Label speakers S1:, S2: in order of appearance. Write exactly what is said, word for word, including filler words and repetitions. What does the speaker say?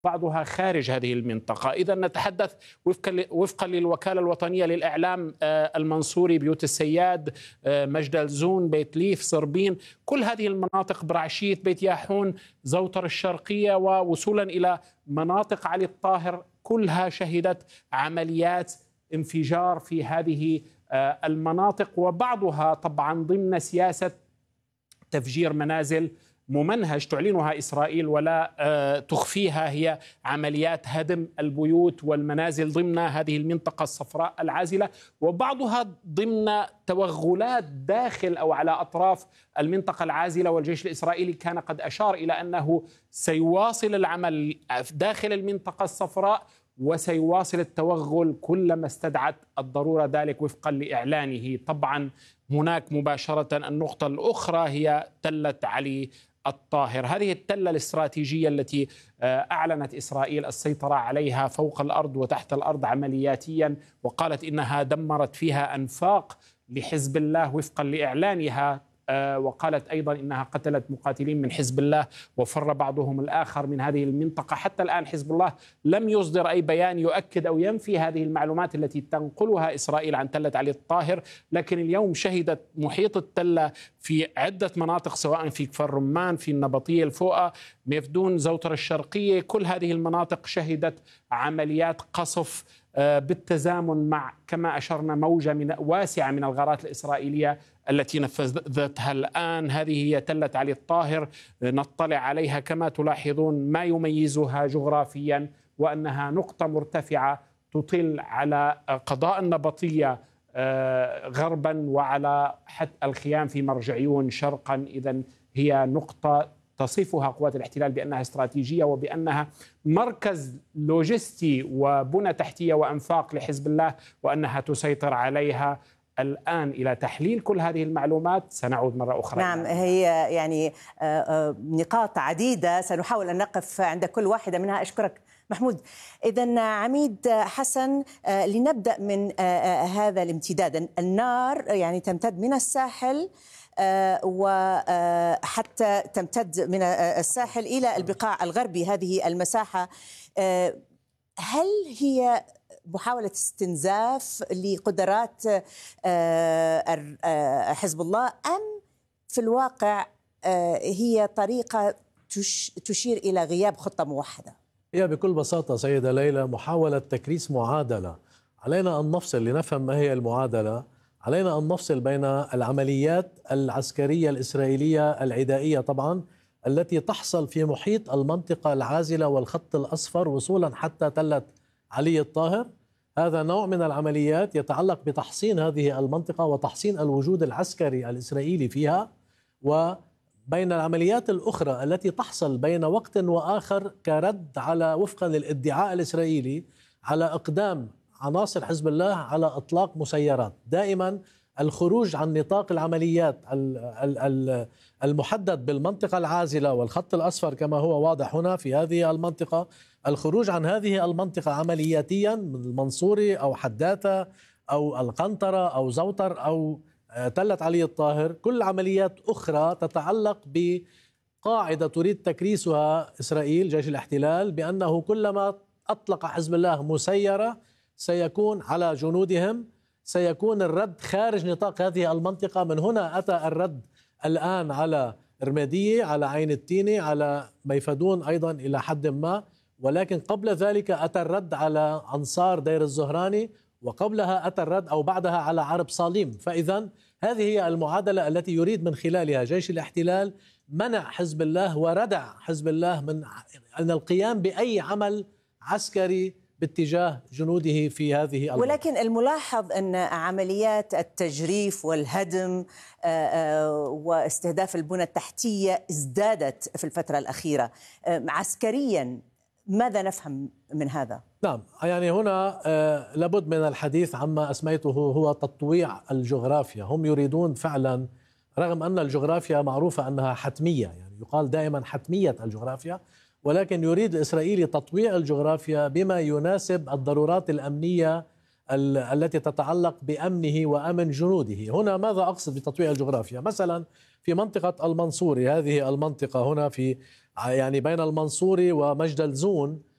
S1: بعضها خارج هذه المنطقة. إذا نتحدث وفقا وفقا للوكالة الوطنية للإعلام، المنصوري، بيوت السياد، مجد الزون، بيت ليف، صربين، كل هذه المناطق، برعشيت، بيت ياحون، زوطر الشرقية، ووصولا إلى مناطق علي الطاهر، كلها شهدت عمليات انفجار في هذه المناطق، وبعضها طبعا ضمن سياسة تفجير منازل ممنهج تعلنها إسرائيل ولا تخفيها، هي عمليات هدم البيوت والمنازل ضمن هذه المنطقة الصفراء العازلة، وبعضها ضمن توغلات داخل أو على أطراف المنطقة العازلة. والجيش الإسرائيلي كان قد أشار إلى أنه سيواصل العمل داخل المنطقة الصفراء وسيواصل التوغل كلما استدعت الضرورة ذلك وفقا لإعلانه. طبعا هناك مباشرة النقطة الأخرى هي تلة علي الطاهر، هذه التلة الاستراتيجية التي أعلنت إسرائيل السيطرة عليها فوق الأرض وتحت الأرض عملياتيا، وقالت إنها دمرت فيها أنفاق لحزب الله وفقا لإعلانها، وقالت أيضا إنها قتلت مقاتلين من حزب الله وفر بعضهم الآخر من هذه المنطقة. حتى الآن حزب الله لم يصدر أي بيان يؤكد أو ينفي هذه المعلومات التي تنقلها إسرائيل عن تلة علي الطاهر، لكن اليوم شهدت محيط التلة في عدة مناطق، سواء في كفر رمان، في النبطية، الفوقة، ميفدون، زوطر الشرقية، كل هذه المناطق شهدت عمليات قصف بالتزامن مع، كما أشرنا، موجة من واسعة من الغارات الإسرائيلية التي نفذتها الآن. هذه هي تلة علي الطاهر، نطلع عليها كما تلاحظون ما يميزها جغرافيا، وأنها نقطة مرتفعة تطل على قضاء النبطية غربا وعلى حتى الخيام في مرجعيون شرقا. إذن هي نقطة تصفها قوات الاحتلال بأنها استراتيجية وبأنها مركز لوجستي وبنى تحتية وأنفاق لحزب الله، وأنها تسيطر عليها. الآن إلى تحليل كل هذه المعلومات سنعود مرة أخرى.
S2: نعم، هي يعني نقاط عديدة سنحاول أن نقف عند كل واحدة منها. أشكرك محمود. إذن عميد حسن، لنبدأ من هذا الامتداد. النار يعني تمتد من الساحل وحتى تمتد من الساحل إلى البقاع الغربي، هذه المساحة. هل هي محاولة استنزاف لقدرات حزب الله أم في الواقع هي طريقة تشير إلى غياب خطة موحدة؟
S3: هي بكل بساطة سيدة ليلى محاولة تكريس معادلة. علينا أن نفصل لنفهم ما هي المعادلة. علينا أن نفصل بين العمليات العسكرية الإسرائيلية العدائية طبعا التي تحصل في محيط المنطقة العازلة والخط الأصفر وصولا حتى تلة علي الطاهر. هذا نوع من العمليات يتعلق بتحصين هذه المنطقة وتحصين الوجود العسكري الإسرائيلي فيها، وبين العمليات الأخرى التي تحصل بين وقت وآخر كرد على، وفقا للادعاء الإسرائيلي، على إقدام عناصر حزب الله على إطلاق مسيرات. دائما الخروج عن نطاق العمليات المحدد بالمنطقة العازلة والخط الأصفر كما هو واضح هنا في هذه المنطقة، الخروج عن هذه المنطقة عملياتيا من المنصوري أو حداثة أو القنطرة أو زوطر أو تلة علي الطاهر، كل عمليات أخرى تتعلق بقاعدة تريد تكريسها إسرائيل جيش الاحتلال بأنه كلما أطلق حزب الله مسيرة سيكون على جنودهم، سيكون الرد خارج نطاق هذه المنطقة. من هنا أتى الرد الآن على رمادية، على عين التيني، على ميفدون أيضا إلى حد ما، ولكن قبل ذلك أتى الرد على أنصار دير الزهراني، وقبلها أتى الرد أو بعدها على عرب صاليم. فإذا هذه هي المعادلة التي يريد من خلالها جيش الاحتلال منع حزب الله وردع حزب الله من أن القيام بأي عمل عسكري باتجاه جنوده في هذه المنطقة.
S2: ولكن الملاحظ أن عمليات التجريف والهدم واستهداف البنى التحتية ازدادت في الفترة الأخيرة. عسكريا ماذا نفهم من هذا؟
S3: نعم، يعني هنا لابد من الحديث عما أسميته هو تطويع الجغرافيا. هم يريدون فعلا، رغم أن الجغرافيا معروفة أنها حتمية، يعني يقال دائما حتمية الجغرافيا، ولكن يريد الإسرائيلي تطويع الجغرافيا بما يناسب الضرورات الأمنية التي تتعلق بأمنه وأمن جنوده. هنا ماذا أقصد بتطويع الجغرافيا؟ مثلا في منطقة المنصوري، هذه المنطقة هنا في يعني بين المنصوري ومجد الزون،